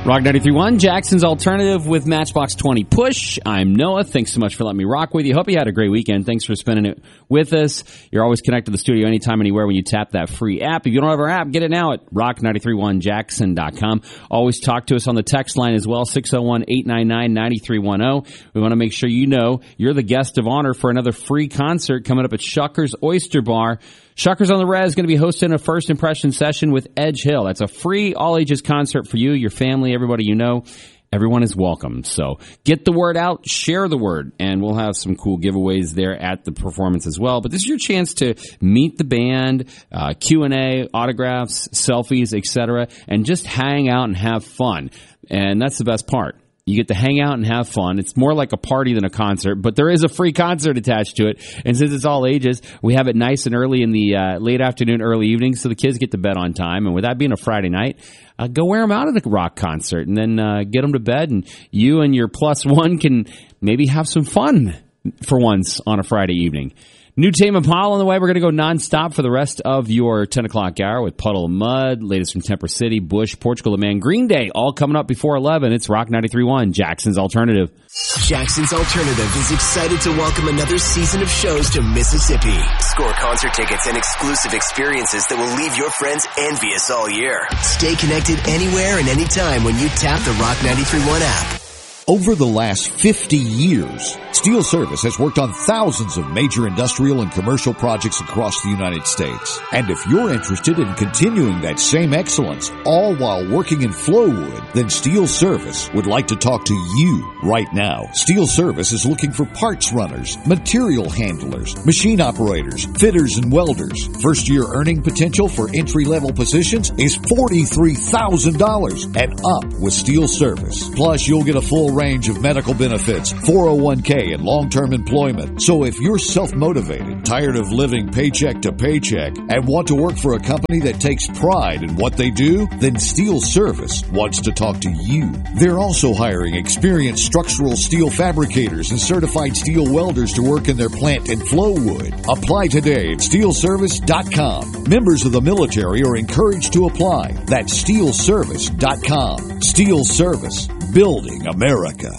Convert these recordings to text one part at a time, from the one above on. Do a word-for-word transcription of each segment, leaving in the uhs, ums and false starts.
Rock ninety-three point one, Jackson's Alternative with Matchbox twenty Push. I'm Noah. Thanks so much for letting me rock with you. Hope you had a great weekend. Thanks for spending it with us. You're always connected to the studio anytime, anywhere when you tap that free app. If you don't have our app, get it now at rock nine three one jackson dot com. Always talk to us on the text line as well, six oh one, eight nine nine, nine three one oh. We want to make sure you know you're the guest of honor for another free concert coming up at Shuckers Oyster Bar. Shuckers on the Res is going to be hosting a first impression session with Edge Hill. That's a free all-ages concert for you, your family, everybody you know. Everyone is welcome. So get the word out, share the word, and we'll have some cool giveaways there at the performance as well. But this is your chance to meet the band, uh, Q and A, autographs, selfies, et cetera, and just hang out and have fun. And that's the best part. You get to hang out and have fun. It's more like a party than a concert, but there is a free concert attached to it. And since it's all ages, we have it nice and early in the uh, late afternoon, early evening, so the kids get to bed on time. And with that being a Friday night, uh, go wear them out at a rock concert and then uh, get them to bed. And you and your plus one can maybe have some fun for once on a Friday evening. New Tame Impala on the way. We're going to go nonstop for the rest of your ten o'clock hour with Puddle of Mud, latest from Temper City, Bush, Portugal the Man, Green Day, all coming up before eleven. It's Rock ninety-three point one, Jackson's Alternative. Jackson's Alternative is excited to welcome another season of shows to Mississippi. Score concert tickets and exclusive experiences that will leave your friends envious all year. Stay connected anywhere and anytime when you tap the Rock ninety-three point one app. Over the last fifty years, Steel Service has worked on thousands of major industrial and commercial projects across the United States. And if you're interested in continuing that same excellence, all while working in Flowwood, then Steel Service would like to talk to you right now. Steel Service is looking for parts runners, material handlers, machine operators, fitters, and welders. First-year earning potential for entry-level positions is forty-three thousand dollars and up with Steel Service. Plus, you'll get a full range of medical benefits, four oh one k, and long-term employment. So if you're self-motivated, tired of living paycheck to paycheck, and want to work for a company that takes pride in what they do, then Steel Service wants to talk to you. They're also hiring experienced structural steel fabricators and certified steel welders to work in their plant in Flowwood. Apply today at steel service dot com. Members of the military are encouraged to apply. That's steel service dot com. Steel Service. Building America.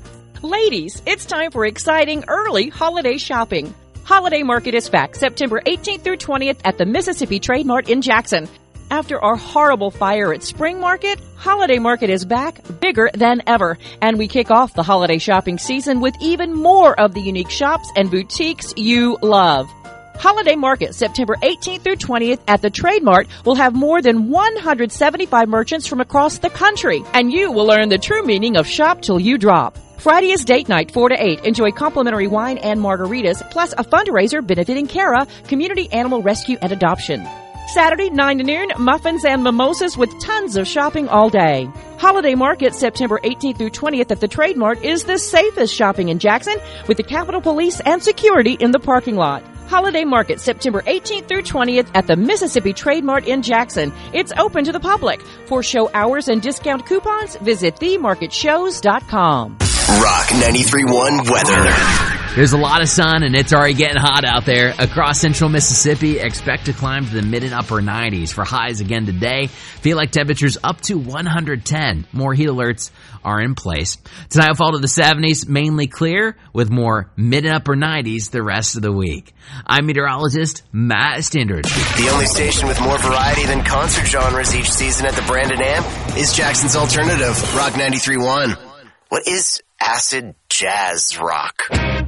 Ladies, it's time for exciting early holiday shopping. Holiday Market is back September eighteenth through twentieth at the Mississippi Trade Mart in Jackson. After our horrible fire at Spring Market, Holiday Market is back, bigger than ever. And we kick off the holiday shopping season with even more of the unique shops and boutiques you love. Holiday Market, September eighteenth through twentieth at the Trade Mart, will have more than one hundred seventy-five merchants from across the country, and you will learn the true meaning of shop till you drop. Friday is date night, four to eight. Enjoy complimentary wine and margaritas, plus a fundraiser benefiting Cara, Community Animal Rescue and Adoption. Saturday, nine to noon, muffins and mimosas with tons of shopping all day. Holiday Market, September eighteenth through twentieth at the Trade Mart is the safest shopping in Jackson, with the Capitol Police and security in the parking lot. Holiday Market, September eighteenth through twentieth at the Mississippi Trade Mart in Jackson. It's open to the public. For show hours and discount coupons, visit the market shows dot com. Rock ninety-three point one weather. There's a lot of sun, and it's already getting hot out there. Across central Mississippi, expect to climb to the mid and upper nineties for highs again today. Feel like temperatures up to one hundred ten. More heat alerts are in place. Tonight will fall to the seventies, mainly clear, with more mid and upper nineties the rest of the week. I'm meteorologist Matt Stindridge. The only station with more variety than concert genres each season at the Brandon Amp is Jackson's Alternative, Rock ninety-three point one. What is acid jazz rock?